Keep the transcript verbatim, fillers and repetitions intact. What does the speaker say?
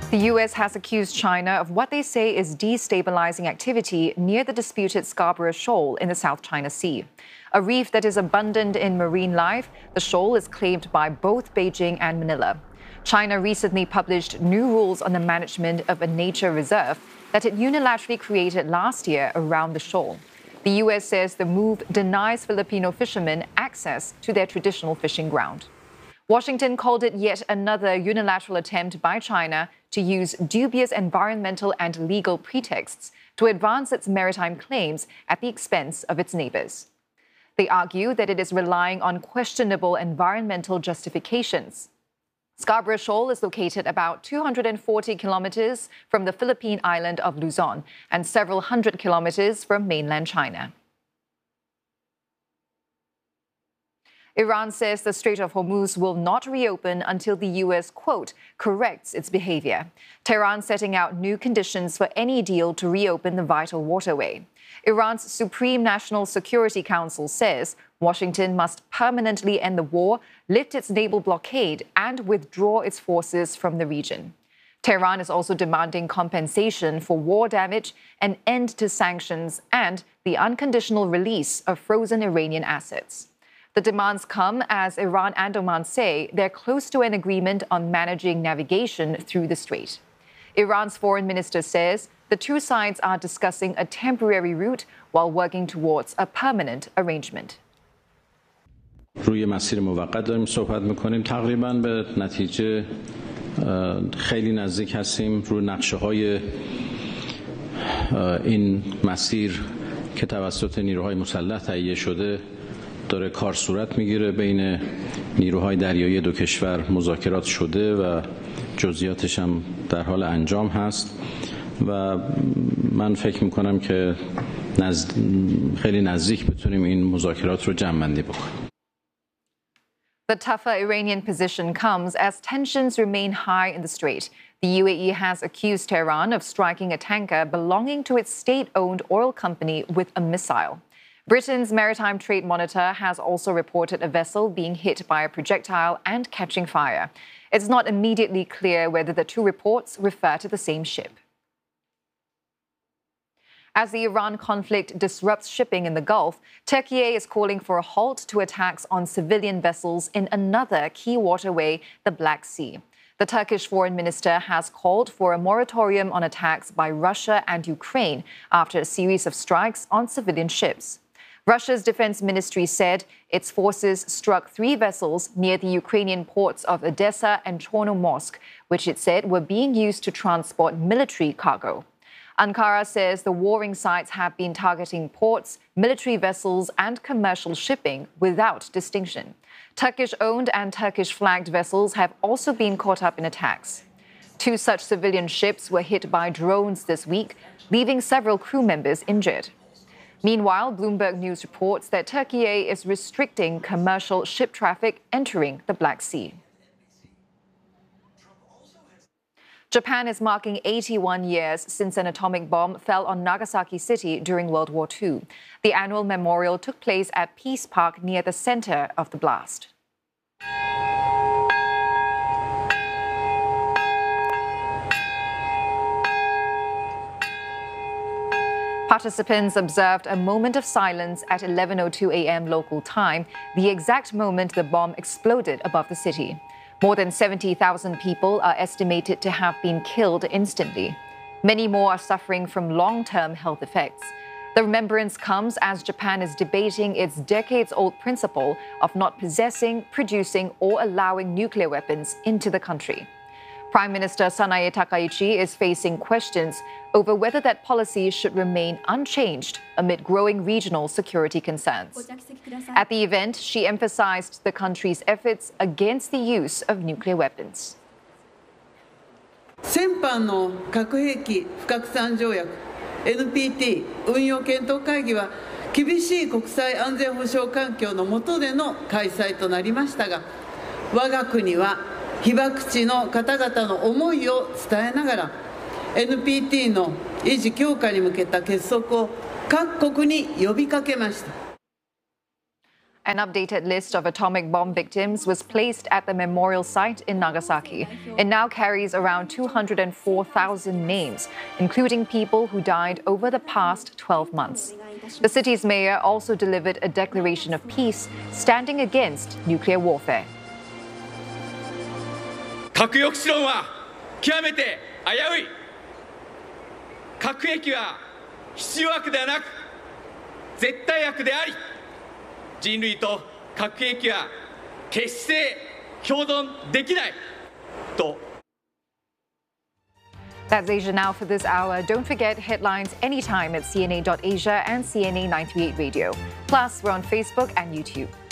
The U S has accused China of what they say is destabilizing activity near the disputed Scarborough Shoal in the South China Sea. A reef that is abundant in marine life, the shoal is claimed by both Beijing and Manila. China recently published new rules on the management of a nature reserve that it unilaterally created last year around the shoal. The U S says the move denies Filipino fishermen access to their traditional fishing ground. Washington called it yet another unilateral attempt by China to use dubious environmental and legal pretexts to advance its maritime claims at the expense of its neighbors. They argue that it is relying on questionable environmental justifications. Scarborough Shoal is located about two hundred forty kilometers from the Philippine island of Luzon and several hundred kilometers from mainland China. Iran says the Strait of Hormuz will not reopen until the U S, quote, corrects its behavior. Tehran setting out new conditions for any deal to reopen the vital waterway. Iran's Supreme National Security Council says Washington must permanently end the war, lift its naval blockade, and withdraw its forces from the region. Tehran is also demanding compensation for war damage, an end to sanctions, and the unconditional release of frozen Iranian assets. The demands come as Iran and Oman say they're close to an agreement on managing navigation through the strait. Iran's foreign minister says the two sides are discussing a temporary route while working towards a permanent arrangement. روی مسیر موقت داریم صحبت می‌کنیم تقریباً به نتیجه خیلی نزدیک هستیم رو نقشه‌های این مسیر که توسط نیروهای مسلح تهیه شده داره کار صورت میگیره بین نیروهای دریایی دو کشور مذاکرات شده و جزئیاتش هم در حال انجام هست و من فکر میکنم که نزد... خیلی نزدیک بتونیم این مذاکرات رو جمع‌بندی بکنیم. The tougher Iranian position comes as tensions remain high in the strait. The U A E has accused Tehran of striking a tanker belonging to its state-owned oil company with a missile. Britain's Maritime Trade Monitor has also reported a vessel being hit by a projectile and catching fire. It's not immediately clear whether the two reports refer to the same ship. As the Iran conflict disrupts shipping in the Gulf, Turkey is calling for a halt to attacks on civilian vessels in another key waterway, the Black Sea. The Turkish foreign minister has called for a moratorium on attacks by Russia and Ukraine after a series of strikes on civilian ships. Russia's defense ministry said its forces struck three vessels near the Ukrainian ports of Odessa and Chornomorsk, which it said were being used to transport military cargo. Ankara says the warring sides have been targeting ports, military vessels, and commercial shipping without distinction. Turkish-owned and Turkish-flagged vessels have also been caught up in attacks. Two such civilian ships were hit by drones this week, leaving several crew members injured. Meanwhile, Bloomberg News reports that Turkey is restricting commercial ship traffic entering the Black Sea. Japan is marking eighty-one years since an atomic bomb fell on Nagasaki City during World War Two. The annual memorial took place at Peace Park near the center of the blast. Participants observed a moment of silence at eleven oh two a m local time, the exact moment the bomb exploded above the city. More than seventy thousand people are estimated to have been killed instantly. Many more are suffering from long-term health effects. The remembrance comes as Japan is debating its decades-old principle of not possessing, producing, or allowing nuclear weapons into the country. Prime Minister Sanae Takaichi is facing questions over whether that policy should remain unchanged amid growing regional security concerns. At the event, she emphasized the country's efforts against the use of nuclear weapons. 先般の核兵器不拡散条約 エヌピーティー 運用検討会議は厳しい国際安全保障環境の下での開催となりましたが、我が国は被爆地の方々の思いを伝えながら エヌピーティー の維持強化に向けた結束を各国に呼びかけました。 An updated list of atomic bomb victims was placed at the memorial site in Nagasaki. It now carries around two hundred four thousand names, including people who died over the past twelve months. The city's mayor also delivered a declaration of peace, standing against nuclear warfare. 核抑止論は極めて危うい。核兵器は必要悪ではなく絶対悪であり、人類と核兵器は決して共存できないと。 That's Asia Now for this hour. Don't forget headlines anytime at C N A dot asia and C N A nine three eight Radio. Plus, we're on Facebook and YouTube.